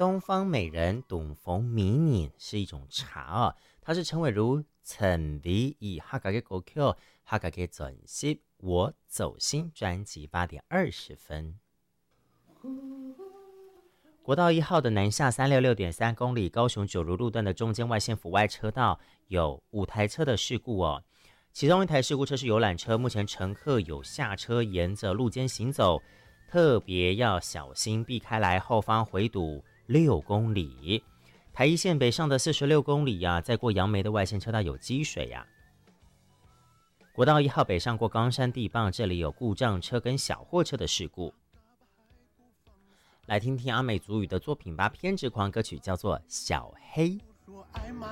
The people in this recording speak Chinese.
东方美人东风迷你是一种茶哦，它是称为如陈李以客家的歌曲客家的专辑我走心专辑8:20分。国道1号的南下366.3公里，高雄九如路段的中间外线府外车道有5台车的事故哦。其中一台事故车是游览车，目前乘客有下车沿着路肩行走，特别要小心避开来后方回堵6公里。台一线北上的46公里啊，再过杨梅的外线车道有积水呀。国道1号北上过冈山地磅，这里有故障车跟小货车的事故。来听听阿美族语的作品吧，偏执狂歌曲叫做《小黑》。